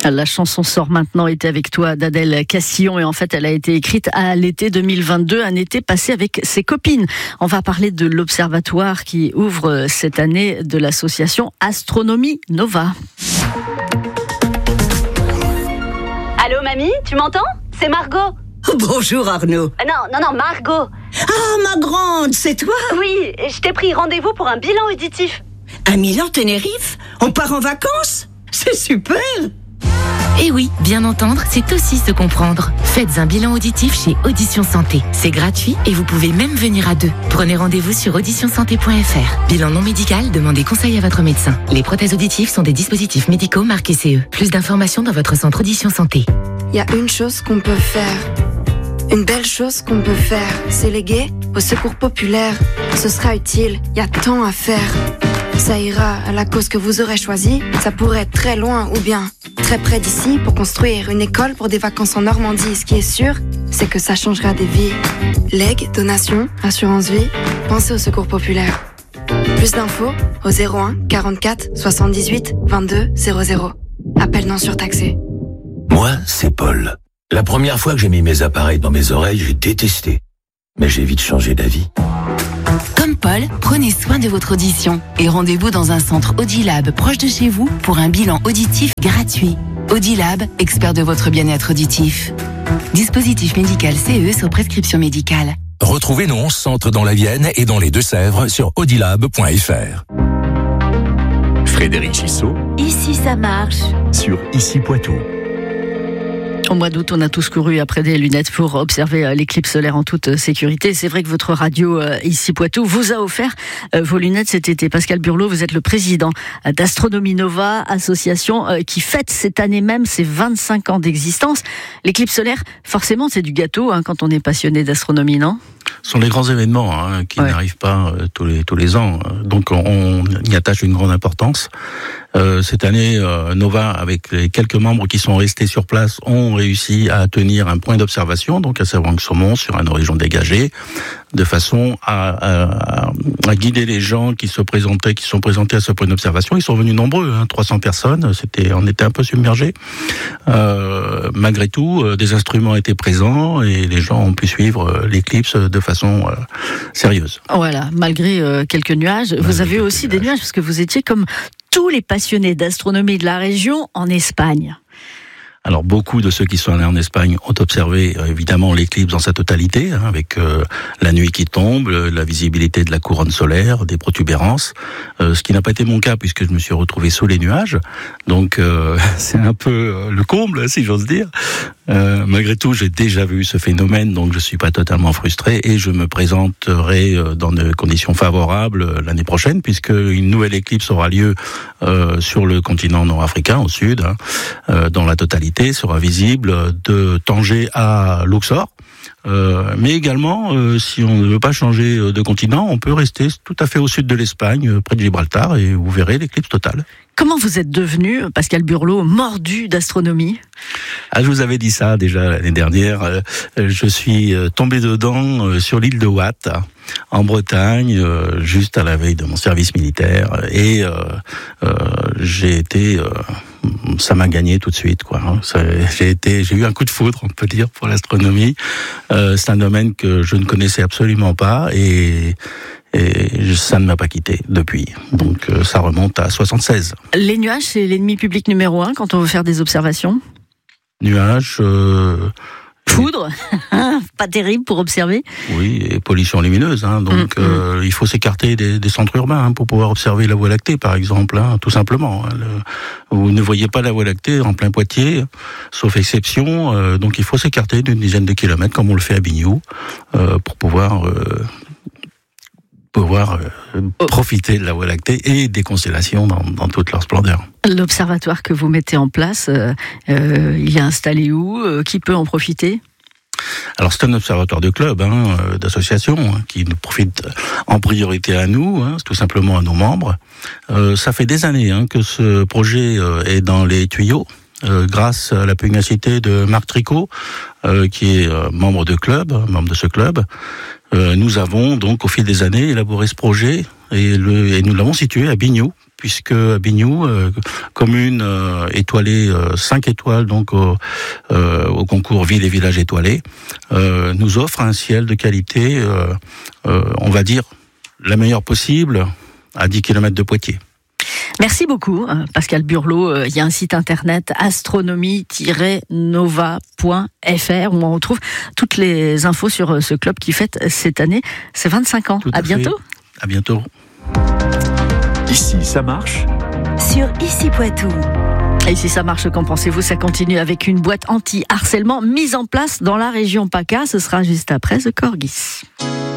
La chanson sort maintenant, était avec toi d'Adèle Castillon, et en fait elle a été écrite à l'été 2022, un été passé avec ses copines. On va parler de l'observatoire qui ouvre cette année de l'association Astronomie Nova. Allô mamie, tu m'entends? C'est Margot. Bonjour Arnaud. Non, Margot. Ah, ma grande, c'est toi? Oui, je t'ai pris rendez-vous pour un bilan auditif. À Milan-Tenerife? On part en vacances? C'est super! Et oui, bien entendre, c'est aussi se comprendre. Faites un bilan auditif chez Audition Santé. C'est gratuit et vous pouvez même venir à deux. Prenez rendez-vous sur auditionsanté.fr. Bilan non médical, demandez conseil à votre médecin. Les prothèses auditives sont des dispositifs médicaux marqués CE. Plus d'informations dans votre centre Audition Santé. Il y a une chose qu'on peut faire. Une belle chose qu'on peut faire. C'est léguer au secours populaire. Ce sera utile, il y a tant à faire. Ça ira à la cause que vous aurez choisie. Ça pourrait être très loin ou bien très près d'ici pour construire une école pour des vacances en Normandie. Ce qui est sûr, c'est que ça changera des vies. Legs, donations, assurance vie, pensez au secours populaire. Plus d'infos au 01 44 78 22 00. Appel non surtaxé. Moi, c'est Paul. La première fois que j'ai mis mes appareils dans mes oreilles, j'ai détesté. Mais j'ai vite changé d'avis. Comme Paul, prenez soin de votre audition et rendez-vous dans un centre Audilab proche de chez vous pour un bilan auditif gratuit. Audilab, expert de votre bien-être auditif. Dispositif médical CE sur prescription médicale. Retrouvez nos 11 centres dans la Vienne et dans les Deux-Sèvres sur audilab.fr. Frédéric Gissot. Ici ça marche. Sur Ici Poitou. Au mois d'août, on a tous couru après des lunettes pour observer l'éclipse solaire en toute sécurité. C'est vrai que votre radio Ici Poitou vous a offert vos lunettes cet été. Pascal Burlot, vous êtes le président d'Astronomie Nova, association qui fête cette année même ses 25 ans d'existence. L'éclipse solaire, forcément, c'est du gâteau quand on est passionné d'astronomie, non ? Ce sont les grands événements qui n'arrivent pas tous les ans. Donc on y attache une grande importance. Cette année, Nova, avec les quelques membres qui sont restés sur place, ont réussi à tenir un point d'observation, donc à Saint-Saumon, sur un horizon dégagé, de façon à guider les gens qui sont présentés à ce point d'observation. Ils sont venus nombreux, 300 personnes. On était un peu submergés. Malgré tout, des instruments étaient présents et les gens ont pu suivre l'éclipse de façon sérieuse. Voilà, malgré quelques nuages. Vous avez aussi des nuages parce que vous étiez comme tous les passionnés d'astronomie de la région en Espagne. Alors beaucoup de ceux qui sont allés en Espagne ont observé évidemment l'éclipse dans sa totalité, avec la nuit qui tombe, la visibilité de la couronne solaire, des protubérances, ce qui n'a pas été mon cas puisque je me suis retrouvé sous les nuages. Donc c'est un peu le comble, si j'ose dire. Malgré tout, j'ai déjà vu ce phénomène, donc je suis pas totalement frustré et je me présenterai dans des conditions favorables l'année prochaine, puisque une nouvelle éclipse aura lieu sur le continent nord-africain, au sud, dans la totalité, sera visible de Tanger à Luxor. Mais également, si on ne veut pas changer de continent, on peut rester tout à fait au sud de l'Espagne, près de Gibraltar, et vous verrez l'éclipse totale. Comment vous êtes devenu, Pascal Burlot, mordu d'astronomie ? Je vous avais dit ça déjà l'année dernière. Je suis tombé dedans sur l'île de Watt, en Bretagne, juste à la veille de mon service militaire, et j'ai été... ça m'a gagné tout de suite, quoi. J'ai eu un coup de foudre, on peut dire, pour l'astronomie. C'est un domaine que je ne connaissais absolument pas et ça ne m'a pas quitté depuis. Donc ça remonte à 76. Les nuages, c'est l'ennemi public numéro 1 quand on veut faire des observations ? Nuages... Foudre, pas terrible pour observer. Oui, et pollution lumineuse. Donc, il faut s'écarter des centres urbains pour pouvoir observer la Voie lactée, par exemple, tout simplement. Vous ne voyez pas la Voie lactée en plein Poitiers, sauf exception. Donc, il faut s'écarter d'une dizaine de kilomètres, comme on le fait à Bignoux, pour pouvoir profiter de la Voie lactée et des constellations dans toute leur splendeur. L'observatoire que vous mettez en place, il est installé où ? Qui peut en profiter ? Alors c'est un observatoire de club, d'association, qui nous profite en priorité à nous, tout simplement à nos membres. Ça fait des années que ce projet est dans les tuyaux. Grâce à la pugnacité de Marc Tricot, qui est membre de ce club, nous avons donc au fil des années élaboré ce projet et nous l'avons situé à Bignoux, puisque Bignoux, commune étoilée 5 étoiles donc au concours Ville et Village étoilés, nous offre un ciel de qualité, on va dire, la meilleure possible à 10 km de Poitiers. Merci beaucoup, Pascal Burlot. Il y a un site internet astronomie-nova.fr où on retrouve toutes les infos sur ce club qui fête cette année ses 25 ans. À bientôt. À bientôt. Ici, ça marche sur Ici Poitou. Et si ça marche, qu'en pensez-vous? Ça continue avec une boîte anti-harcèlement mise en place dans la région PACA. Ce sera juste après The Corgis.